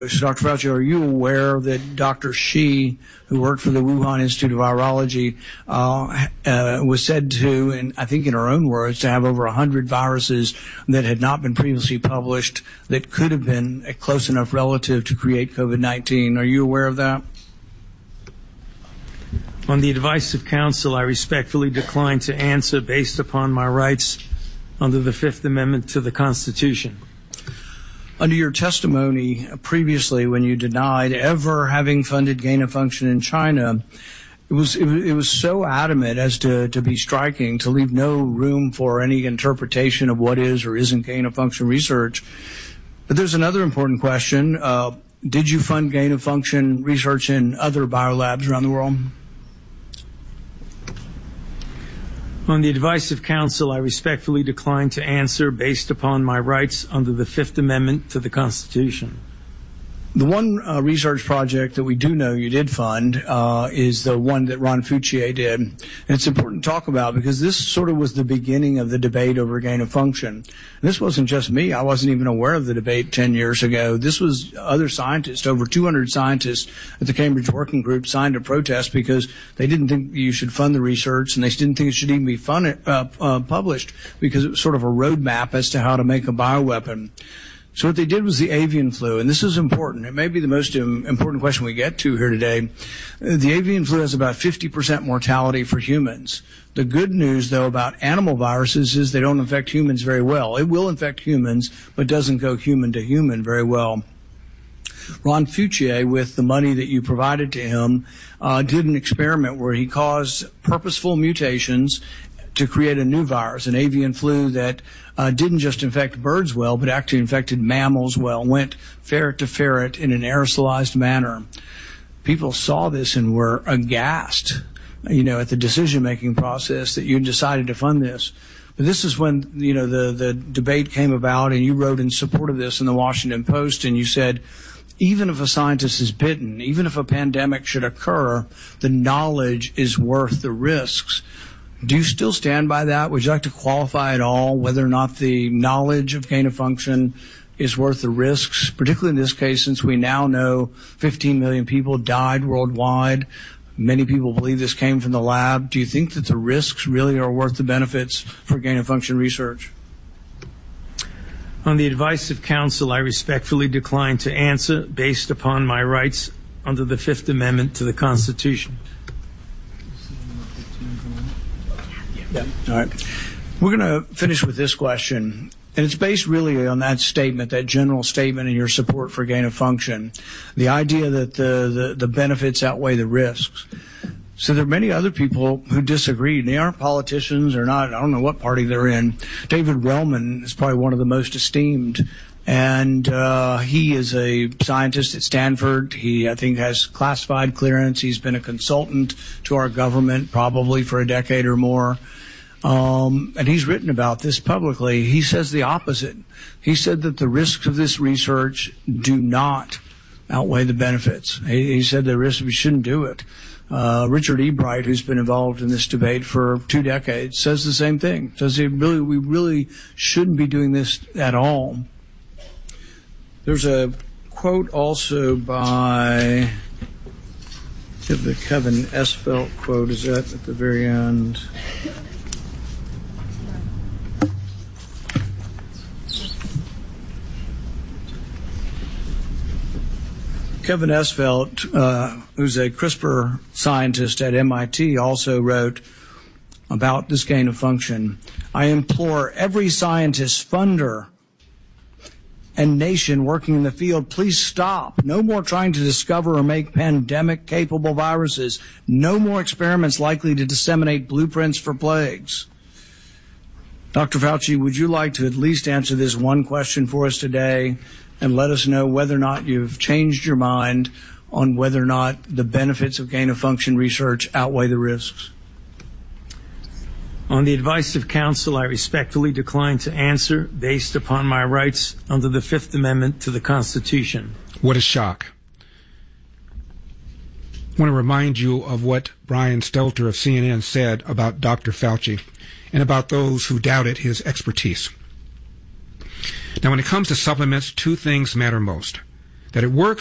So, Dr. Fauci, are you aware that Dr. Shi, who worked for the Wuhan Institute of Virology, was said to, and I think in her own words, to have over 100 viruses that had not been previously published that could have been a close enough relative to create COVID-19? Are you aware of that? On the advice of counsel, I respectfully decline to answer based upon my rights under the Fifth Amendment to the Constitution. Under your testimony previously, when you denied ever having funded gain of function in China, it was so adamant as to be striking, to leave no room for any interpretation of what is or isn't gain of function research. But there's another important question. Did you fund gain of function research in other biolabs around the world? On the advice of counsel, I respectfully decline to answer based upon my rights under the Fifth Amendment to the Constitution. The one research project that we do know you did fund is the one that Ron Fouchier did. And it's important to talk about because this sort of was the beginning of the debate over gain of function. And this wasn't just me. I wasn't even aware of the debate 10 years ago. This was other scientists, over 200 scientists at the Cambridge Working Group signed a protest because they didn't think you should fund the research and they didn't think it should even be published because it was sort of a roadmap as to how to make a bioweapon. So what they did was the avian flu, and this is important. It may be the most important question we get to here today. The avian flu has about 50% mortality for humans. The good news, though, about animal viruses is they don't infect humans very well. It will infect humans, but doesn't go human to human very well. Ron Fouchier, with the money that you provided to him, did an experiment where he caused purposeful mutations to create a new virus, an avian flu that didn't just infect birds well, but actually infected mammals well, went ferret to ferret in an aerosolized manner. People saw this and were aghast, at the decision-making process that you decided to fund this. But this is when, the debate came about, and you wrote in support of this in the Washington Post, and you said, even if a scientist is bitten, even if a pandemic should occur, the knowledge is worth the risks. Do you still stand by that? Would you like to qualify at all whether or not the knowledge of gain of function is worth the risks, particularly in this case, since we now know 15 million people died worldwide? Many people believe this came from the lab. Do you think that the risks really are worth the benefits for gain of function research? On the advice of counsel, I respectfully decline to answer based upon my rights under the Fifth Amendment to the Constitution. Yeah. All right. We're going to finish with this question, and it's based really on that statement, that general statement in your support for gain of function, the idea that the benefits outweigh the risks. So there are many other people who disagree. They aren't politicians or not. I don't know what party they're in. David Relman is probably one of the most esteemed, and he is a scientist at Stanford. He, I think, has classified clearance. He's been a consultant to our government probably for a decade or more. And he's written about this publicly. He says the opposite. He said that the risks of this research do not outweigh the benefits. He said the risks, we shouldn't do it. Richard E. Bright, who's been involved in this debate for 2 decades, says the same thing. Says we really shouldn't be doing this at all. There's a quote also by the Kevin Esvelt quote. Is that at the very end? Kevin Esvelt, who's a CRISPR scientist at MIT, also wrote about this gain of function. I implore every scientist, funder, and nation working in the field, please stop. No more trying to discover or make pandemic-capable viruses. No more experiments likely to disseminate blueprints for plagues. Dr. Fauci, would you like to at least answer this one question for us today and let us know whether or not you've changed your mind on whether or not the benefits of gain of function research outweigh the risks? On the advice of counsel, I respectfully decline to answer based upon my rights under the Fifth Amendment to the Constitution. What a shock. I want to remind you of what Brian Stelter of CNN said about Dr. Fauci and about those who doubted his expertise. Now, when it comes to supplements, 2 things matter most: that it works